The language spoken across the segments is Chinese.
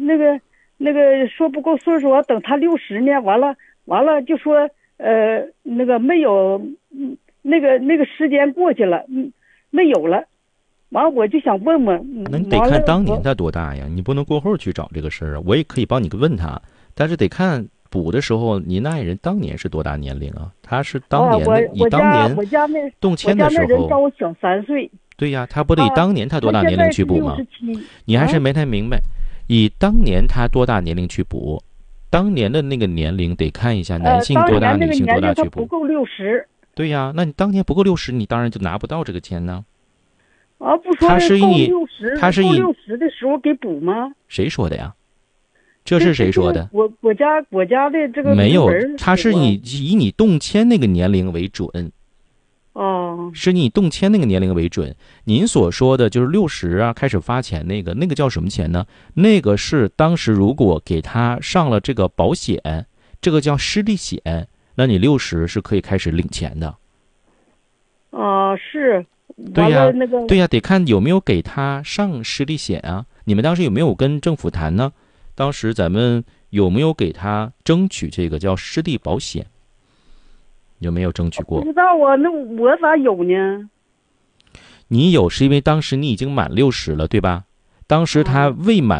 那个说不够岁数，等他60呢，完了就说那个没有，那个时间过去了，没有了。完我就想问问， 那你得看当年他多大呀？你不能过后去找这个事儿啊。我也可以帮你问他，但是得看补的时候，您那爱人当年是多大年龄啊？他是当年的，以当年动迁的时候， 我家那人找我小3岁。 对呀，他不得以当年他多大年龄去补吗？ 他现在是67。 你还是没太明白，以当年他多大年龄去补，当年的那个年龄得看一下男性多大，女性多大去补。 不够60。 对呀，那你当年不够60，你当然就拿不到这个钱呢。 不说他是以 60的时候给补吗？ 谁说的呀？这是谁说的？ 我家的这个没有，他是以你动迁那个年龄为准。是你动迁那个年龄为准。您所说的就是60啊，开始发钱那个叫什么钱呢？那个是当时如果给他上了这个保险，这个叫失地险，那你60是可以开始领钱的。 是。 对呀，对呀，得看有没有给他上失地险啊。你们当时有没有跟政府谈呢？当时咱们有没有给他争取这个叫失地保险？有没有争取过？ 不知道啊，那我咋有呢？ 你有是因为当时你已经满60了，对吧？当时他未满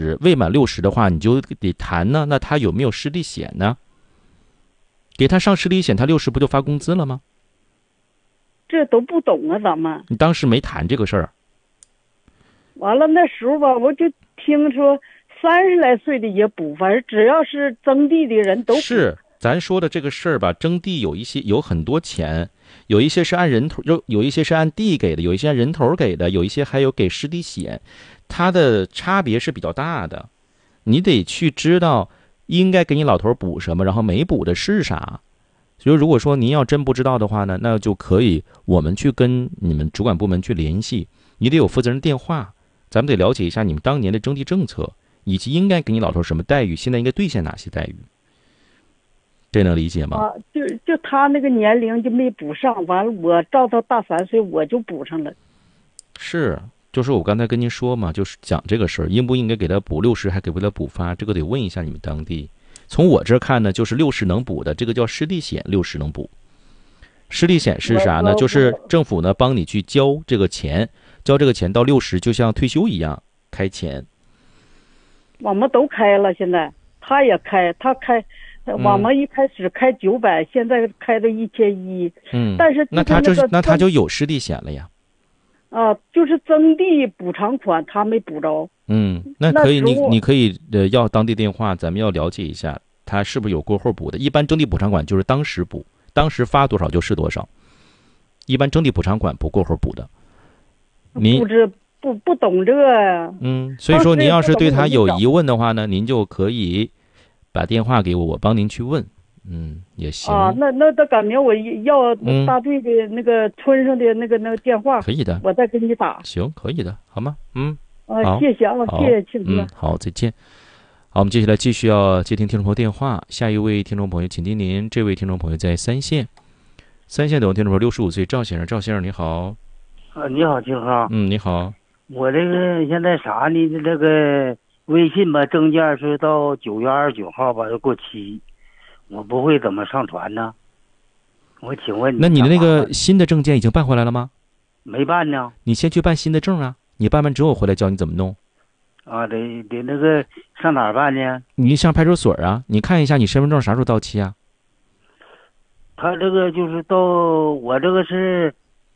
60的话，你就得谈呢。那他有没有失地险呢？给他上失地险，他60不就发工资了吗？ 这都不懂啊，咱们。 你当时没谈这个事儿。 完了那时候吧，我就听说30来岁的也补，反正只要是征地的人都补。 是，咱说的这个事儿吧，征地有很多钱，有一些是按人头，有一些是按地给的，有一些按人头给的，有一些还有给失地险，它的差别是比较大的。你得去知道应该给你老头补什么，然后没补的是啥。所以如果说您要真不知道的话呢，那就可以我们去跟你们主管部门去联系，你得有负责人电话，咱们得了解一下你们当年的征地政策，以及应该给你老头什么待遇，现在应该兑现哪些待遇。这能理解吗？ 就他那个年龄就没补上，完了我照他大3岁我就补上了。 是，就是我刚才跟您说嘛，就是讲这个事儿，应不应该给他补60，还给不给他补发，这个得问一下你们当地。从我这看呢，就是60能补的，这个叫失地险，60能补。失地险是啥呢？就是政府呢帮你去交这个钱，交这个钱到60，就像退休一样开钱。 我们都开了，现在他也开，他开，我们一开始开900，现在开到1100。但是那他就有失地险了呀。 就是征地补偿款他没补着。 那可以，你可以要当地电话，咱们要了解一下他是不是有过后补的。一般征地补偿款就是当时补，当时发多少就是多少。一般征地补偿款不过后补的。您不懂这个。 所以说您要是对他有疑问的话呢，您就可以把电话给我，我帮您去问。也行。 那赶明我要大队的那个村上的那个电话。 可以的， 我再给你打。 行，可以的，好吗？ 谢谢啊，谢谢庆哥。 好，再见。好，我们接下来继续要接听听众朋友电话。下一位听众朋友，请听您。这位听众朋友在3线，3线等听众朋友65岁赵先生，赵先生你好。 你好，庆哥。 你好。 我这个现在啥呢？这个微信吧，证件是到9月29号吧，要过期，我不会怎么上传呢？我请问你， 那你的那个新的证件已经办回来了吗？ 没办呢。 你先去办新的证啊。你办完之后回来教你怎么弄。 得那个上哪儿办呢？ 你上派出所啊，你看一下你身份证啥时候到期啊？ 他这个就是我这个是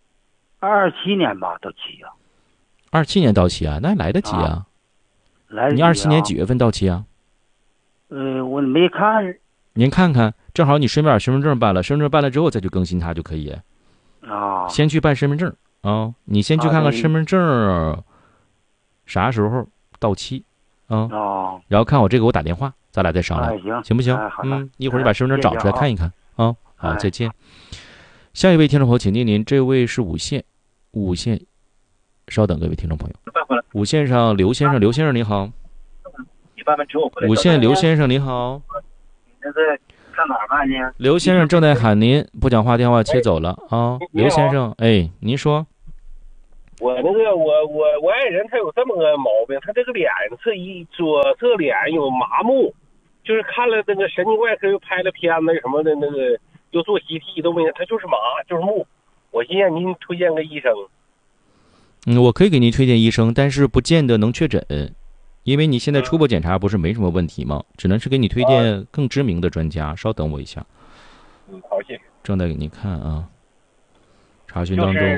27年吧到期啊。 27年到期啊，那来得及啊。你27年几月份到期啊？ 我没看。 您看看，正好你顺便把身份证办了，身份证办了之后再去更新它就可以。先去办身份证。你先去看看身份证啥时候到期然后看我这个我打电话，咱俩再商量，行不行？一会儿你把身份证找出来看一看好，再见。下一位听众朋友，请听您，这位是5线，稍等各位听众朋友，5线上刘先生，刘先生你好。5线刘先生你好。 那个上哪儿办呢？ 刘先生正在喊您，不讲话电话切走了刘先生，您说。 我那个我爱人他有这么个毛病，他这个脸左侧脸有麻木，就是看了那个神经外科又拍了片子什么的，那个又做 CT 都没有，他就是麻就是木。我寻思您推荐个医生。 我可以给您推荐医生，但是不见得能确诊，因为你现在初步检查不是没什么问题吗？只能是给你推荐更知名的专家。稍等我一下。 好，谢谢。 正在给您看啊，查询当中。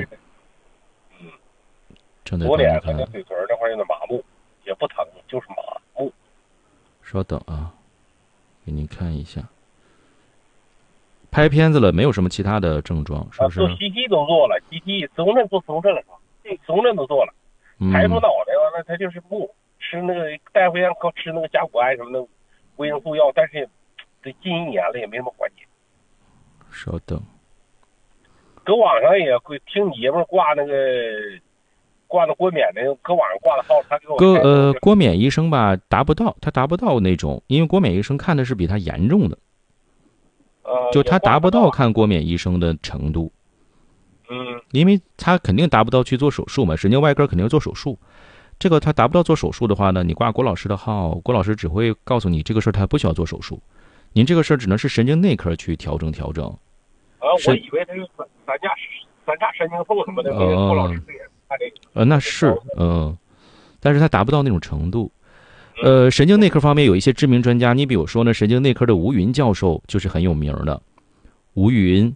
正在左脸和嘴唇那块有点麻木，也不疼，就是麻木。 稍等啊，给您看一下。拍片子了，没有什么其他的症状，是不是？ 做 CT 都做了 ，CT 综症做综症了，综症都做了，抬出脑袋完了，他就是木，吃那个大夫让吃那个甲钴胺什么的维生素药，但是这近1年了也没什么缓解。 稍等。 搁网上也会听你爷们挂那郭冕的，搁网上挂的号，他给我郭冕医生吧达不到，他达不到那种，因为郭冕医生看的是比他严重的，就他达不到看郭冕医生的程度，因为他肯定达不到去做手术嘛，神经外科肯定要做手术，这个他达不到做手术的话呢，你挂郭老师的号，郭老师只会告诉你这个事儿他不需要做手术，您这个事儿只能是神经内科去调整。 我以为他是三叉神经痛什么的，郭老师那是但是他达不到那种程度。神经内科方面有一些知名专家，你比如说呢，神经内科的吴云教授就是很有名的。吴云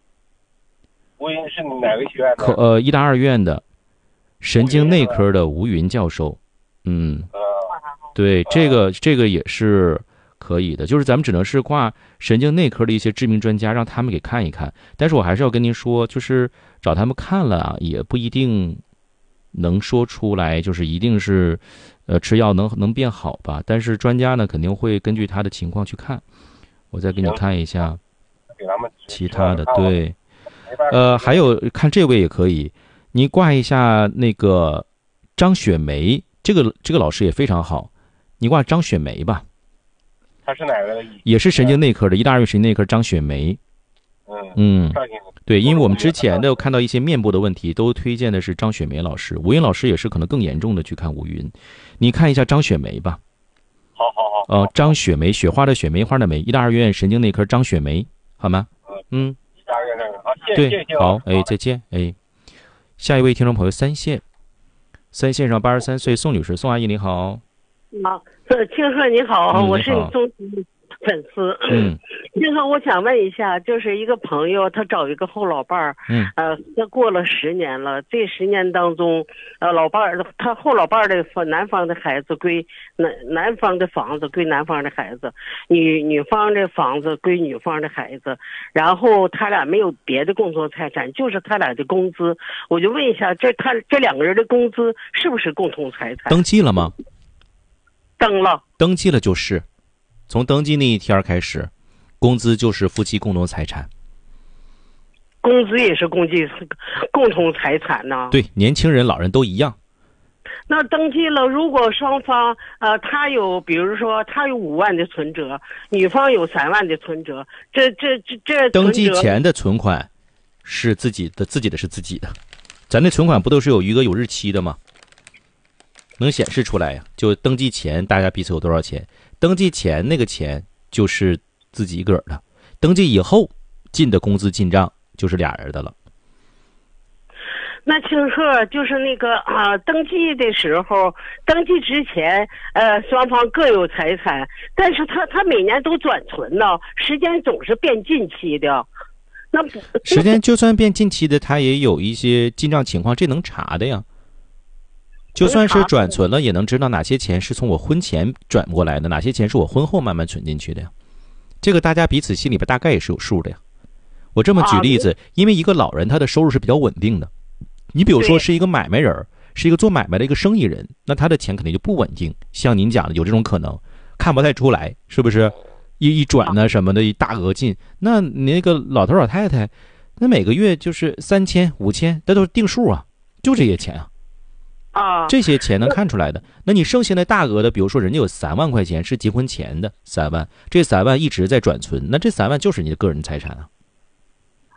是哪个学院的？ 医大2院的神经内科的吴云教授。对，这个也是可以的，就是咱们只能是挂神经内科的一些知名专家，让他们给看一看。但是我还是要跟您说，就是找他们看了啊，也不一定能说出来，就是一定是吃药能变好吧。但是专家呢肯定会根据他的情况去看。我再给你看一下其他的。对，还有看这位也可以，你挂一下那个张雪梅，这个老师也非常好，你挂张雪梅吧。 他是哪个？ 也是神经内科的，医大2院神经内科张雪梅。对，因为我们之前的看到一些面部的问题，都推荐的是张雪梅老师。吴云老师也是可能更严重的去看吴云，你看一下张雪梅吧。 好。 张雪梅，雪花的雪，梅花的梅，医大2院神经内科张雪梅，好吗？ 医大2院好，谢谢。 好，再见。下一位听众朋友三线上83岁宋女士，宋阿姨你好。 好，庆贺你好，我是你忠实粉丝。庆贺，我想问一下，就是一个朋友，他找一个后老伴儿，他过了10年了，这10年当中，老伴儿他后老伴儿的男方的孩子归男方的房子归男方的孩子，女方的房子归女方的孩子，然后他俩没有别的共同财产，就是他俩的工资。我就问一下，这2个人的工资是不是共同财产？ 登记了吗？ 登记了，就是从登记那一天开始，工资就是夫妻共同财产。 工资也是共同财产呢？ 对，年轻人、老人都一样。 那登记了，如果双方他有，比如说他有5万的存折，女方有3万的存折，这登记前的存款是自己的是自己的，咱那存款不都是有余额有日期的吗？能显示出来呀，就登记前大家彼此有多少钱，登记前那个钱就是自己一个人的，登记以后进的工资进账就是俩人的了。 那庆贺就是那个登记的时候，登记之前双方各有财产，但是他每年都转存呢，时间总是变近期的。那时间就算变近期的，他也有一些进账情况，这能查的呀。就算是转存了，也能知道哪些钱是从我婚前转过来的，哪些钱是我婚后慢慢存进去的呀。这个大家彼此心里边大概也是有数的呀。我这么举例子，因为一个老人他的收入是比较稳定的，你比如说是一个买卖人，是一个做买卖的一个生意人，那他的钱肯定就不稳定。像您讲的有这种可能，看不太出来，是不是？一转呢什么的，一大额进，那你那个老头老太太，那每个月就是3000、5000，那都是定数啊，就这些钱啊。这些钱能看出来的。那你剩下的大额的，比如说人家有3万块钱是结婚前的3万，这3万一直在转存，那这3万就是你的个人财产啊。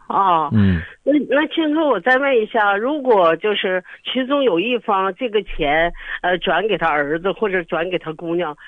啊。那青哥，我再问一下，如果就是其中有一方这个钱转给他儿子或者转给他姑娘，